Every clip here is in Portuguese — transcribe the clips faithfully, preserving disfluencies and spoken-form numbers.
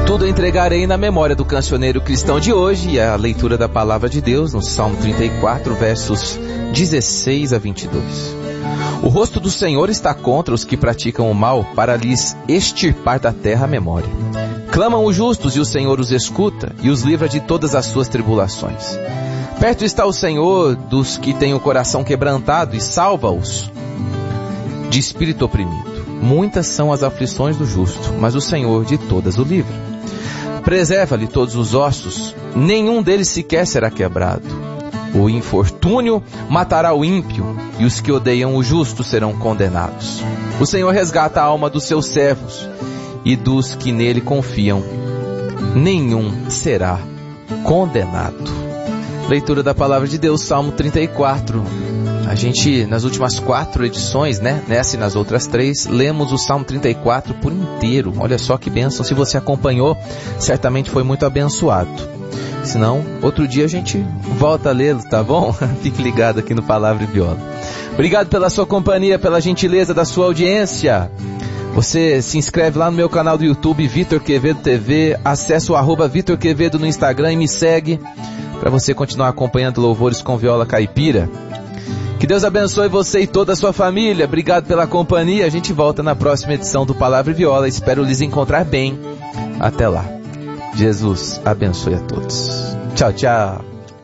Tudo entregarei na memória do cancioneiro cristão de hoje, e a leitura da palavra de Deus no Salmo trinta e quatro, versos dezesseis a vinte e dois. O rosto do Senhor está contra os que praticam o mal, para lhes extirpar da terra a memória. Clamam os justos e o Senhor os escuta e os livra de todas as suas tribulações. Perto está o Senhor dos que têm o coração quebrantado e salva-os de espírito oprimido. Muitas são as aflições do justo, mas o Senhor de todas o livra. Preserva-lhe todos os ossos, nenhum deles sequer será quebrado. O infortúnio matará o ímpio, e os que odeiam o justo serão condenados. O Senhor resgata a alma dos seus servos, e dos que nele confiam, nenhum será condenado. Leitura da palavra de Deus, Salmo trinta e quatro. A gente, nas últimas quatro edições, né, nessa e nas outras três, lemos o Salmo trinta e quatro por inteiro. Olha só que bênção. Se você acompanhou, certamente foi muito abençoado. Se não, outro dia a gente volta a lê-lo, tá bom? Fique ligado aqui no Palavra e Viola. Obrigado pela sua companhia, pela gentileza da sua audiência. Você se inscreve lá no meu canal do YouTube, Vitor Quevedo T V. Acesse o arroba Vitor Quevedo no Instagram e me segue para você continuar acompanhando louvores com viola caipira. Que Deus abençoe você e toda a sua família. Obrigado pela companhia. A gente volta na próxima edição do Palavra e Viola. Espero lhes encontrar bem. Até lá. Jesus abençoe a todos. Tchau, tchau.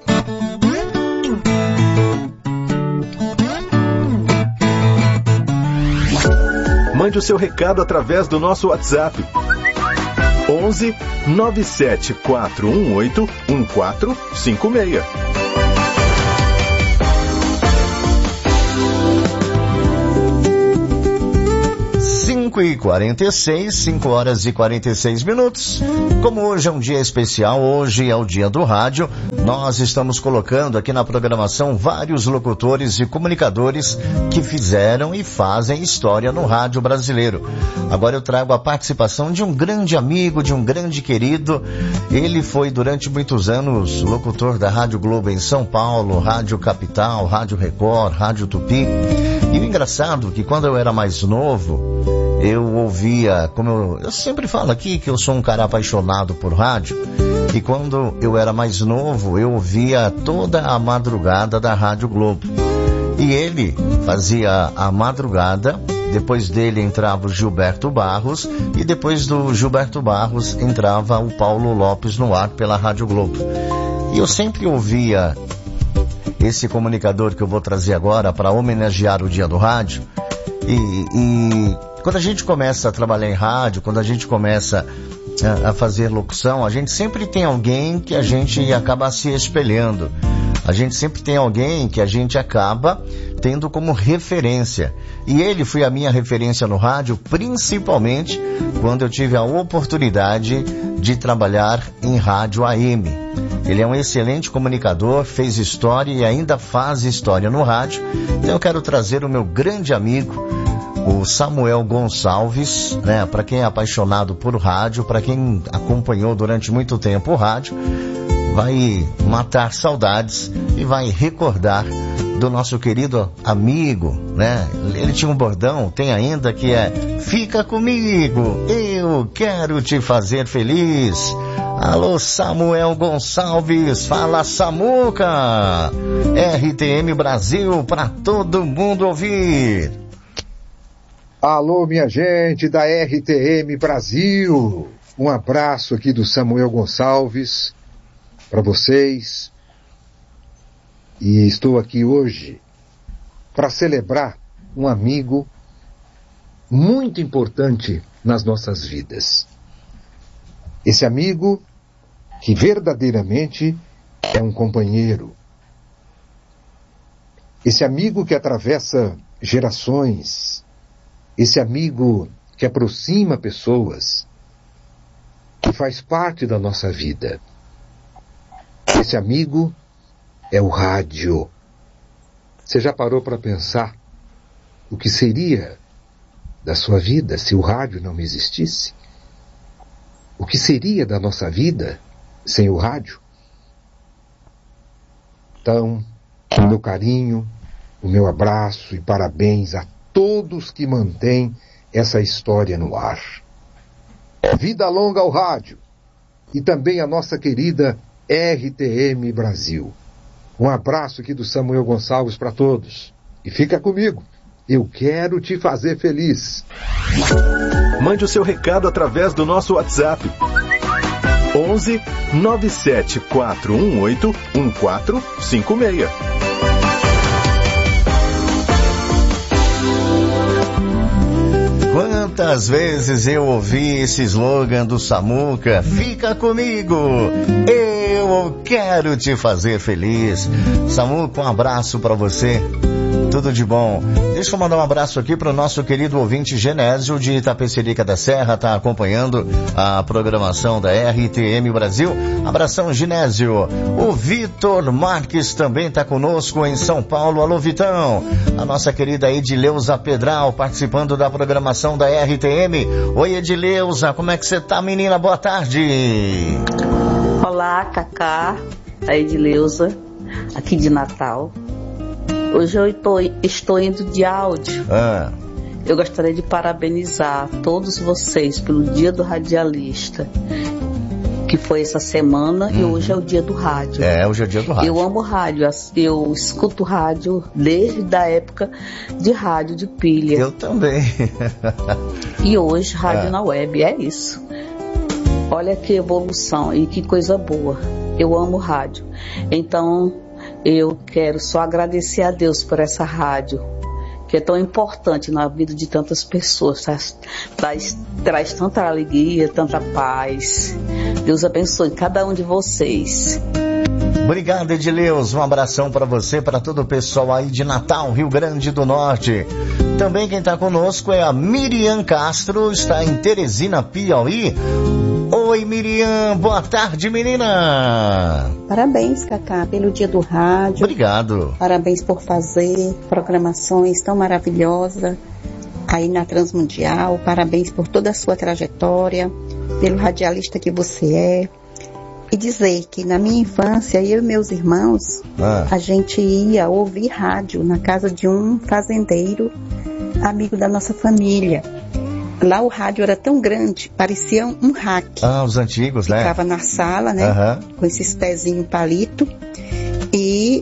Mande o seu recado através do nosso WhatsApp. onze nove sete quatro um oito um quatro cinco seis. cinco e quarenta e seis, cinco horas e quarenta e seis minutos. Como hoje é um dia especial, hoje é o dia do rádio, nós estamos colocando aqui na programação vários locutores e comunicadores que fizeram e fazem história no rádio brasileiro. Agora eu trago a participação de um grande amigo, de um grande querido. Ele foi durante muitos anos locutor da Rádio Globo em São Paulo, Rádio Capital, Rádio Record, Rádio Tupi. E o engraçado é que quando eu era mais novo, eu ouvia, como eu, eu sempre falo aqui que eu sou um cara apaixonado por rádio, e quando eu era mais novo, eu ouvia toda a madrugada da Rádio Globo. E ele fazia a madrugada, depois dele entrava o Gilberto Barros, e depois do Gilberto Barros entrava o Paulo Lopes no ar pela Rádio Globo. E eu sempre ouvia esse comunicador que eu vou trazer agora para homenagear o Dia do Rádio. E, e quando a gente começa a trabalhar em rádio, quando a gente começa a, a fazer locução, a gente sempre tem alguém que a gente acaba se espelhando. A gente sempre tem alguém que a gente acaba tendo como referência. E ele foi a minha referência no rádio, principalmente quando eu tive a oportunidade de trabalhar em rádio A M. Ele é um excelente comunicador, fez história e ainda faz história no rádio. Então eu quero trazer o meu grande amigo, o Samuel Gonçalves, né? Para quem é apaixonado por rádio, para quem acompanhou durante muito tempo o rádio, vai matar saudades e vai recordar do nosso querido amigo, né? Ele tinha um bordão, tem ainda, que é: fica comigo, eu quero te fazer feliz. Alô, Samuel Gonçalves, fala Samuca, R T M Brasil para todo mundo ouvir. Alô, minha gente da R T M Brasil, um abraço aqui do Samuel Gonçalves para vocês. E estou aqui hoje para celebrar um amigo muito importante nas nossas vidas. Esse amigo que verdadeiramente é um companheiro. Esse amigo que atravessa gerações. Esse amigo que aproxima pessoas. Que faz parte da nossa vida. Esse amigo é o rádio. Você já parou para pensar o que seria da sua vida se o rádio não existisse? O que seria da nossa vida sem o rádio? Então, o meu carinho, o meu abraço e parabéns a todos que mantêm essa história no ar. Vida longa ao rádio. e também a nossa querida R T M Brasil. Um abraço aqui do Samuel Gonçalves para todos. E fica comigo. Eu quero te fazer feliz. Mande o seu recado através do nosso WhatsApp. onze nove sete quatro um oito um quatro cinco seis. Quantas vezes eu ouvi esse slogan do Samuca, fica comigo, eu quero te fazer feliz. Samuca, um abraço para você, tudo de bom. Deixa eu mandar um abraço aqui para o nosso querido ouvinte Genésio de Itapecerica da Serra, está acompanhando a programação da R T M Brasil. Abração, Genésio. O Vitor Marques também está conosco em São Paulo. Alô, Vitão. A nossa querida Edileuza Pedral participando da programação da R T M. Oi, Edileuza, como é que você tá, menina? Boa tarde. Olá, Cacá, a Edileuza, aqui de Natal. Hoje eu tô, estou indo de áudio. Ah. Eu gostaria de parabenizar todos vocês pelo Dia do Radialista, que foi essa semana, hum. e hoje é o Dia do Rádio. É, hoje é o Dia do Rádio. Eu amo rádio, eu escuto rádio desde a época de rádio de pilha. Eu também. E hoje, rádio ah. na web, é isso. Olha que evolução e que coisa boa. Eu amo rádio. Então, eu quero só agradecer a Deus por essa rádio, que é tão importante na vida de tantas pessoas, traz, traz, traz tanta alegria, tanta paz. Deus abençoe cada um de vocês. Obrigado, Edileus. Um abração para você, para todo o pessoal aí de Natal, Rio Grande do Norte. Também quem está conosco é a Miriam Castro, está em Teresina, Piauí. Oi, Miriam, boa tarde, menina. Parabéns, Cacá, pelo Dia do Rádio. Obrigado. Parabéns por fazer programações tão maravilhosas aí na Transmundial. Parabéns por toda a sua trajetória, pelo radialista que você é. E dizer que na minha infância, eu e meus irmãos, ah. a gente ia ouvir rádio na casa de um fazendeiro, amigo da nossa família. Lá o rádio era tão grande, parecia um rack. Ah, os antigos, né? Ficava na sala, né? Uhum. Com esses pezinhos palito. E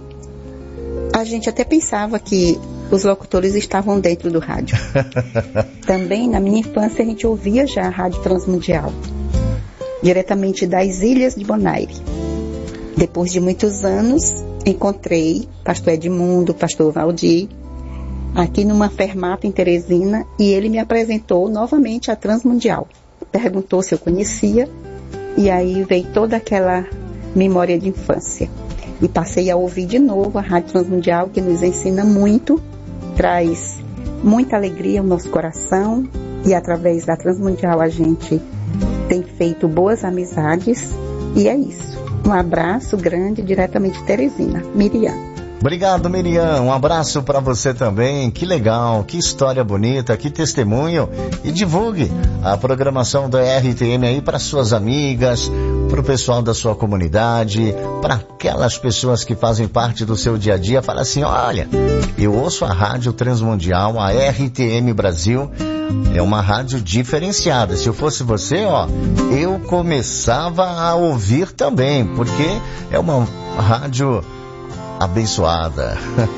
a gente até pensava que os locutores estavam dentro do rádio. Também, na minha infância, a gente ouvia já a Rádio Transmundial, diretamente das Ilhas de Bonaire. Depois de muitos anos, encontrei pastor Edmundo, pastor Valdir, aqui numa fermata em Teresina, e ele me apresentou novamente a Transmundial. Perguntou se eu conhecia, e aí veio toda aquela memória de infância. E passei a ouvir de novo a Rádio Transmundial, que nos ensina muito, traz muita alegria ao nosso coração, e através da Transmundial a gente tem feito boas amizades, e é isso. Um abraço grande diretamente de Teresina. Miriam. Obrigado, Miriam. Um abraço para você também. Que legal, que história bonita, que testemunho. E divulgue a programação da R T M aí para suas amigas, para o pessoal da sua comunidade, para aquelas pessoas que fazem parte do seu dia a dia. Fala assim, olha, eu ouço a Rádio Transmundial, a R T M Brasil. É uma rádio diferenciada. Se eu fosse você, ó, eu começava a ouvir também, porque é uma rádio abençoada.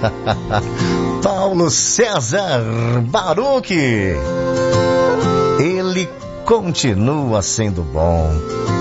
Paulo César Baruch, ele continua sendo bom.